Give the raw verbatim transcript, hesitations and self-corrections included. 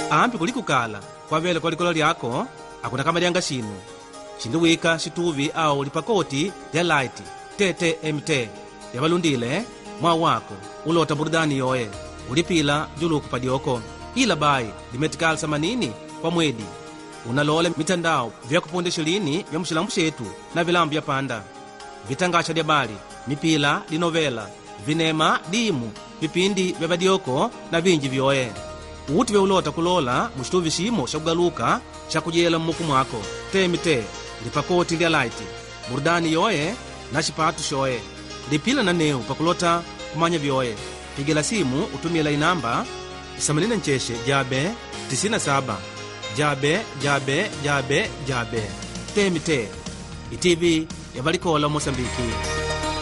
ambi kulikukala kwa vele kwa likolo lyako akuna kama lyanga shinu shindiwika shituvi au lipakoti lya light tete mt lyavalundile mwa wako ulota burudani yoye ulipila juluku padyoko ila bai limetikala samanini kwa mwedi unalole mitandao vya kupondesha lini vya mshilambu shetu na vilambu vya panda vitangasha lya bali mipila linovela vinema dimu vipindi vya badyoko na vinji vyoye uti veulota kulola mushituvi shimo shakugaluka shakujela mmuku mwako temite lipakoti lya light burudani yoye na shipatu shoye lipila na neu pakulota kumanya vyoye pigela simu utumila inamba isamanina ncheshe jabe tisini na saba jabe jabe jabe jabe temite itivi yabalikola Mosambiki.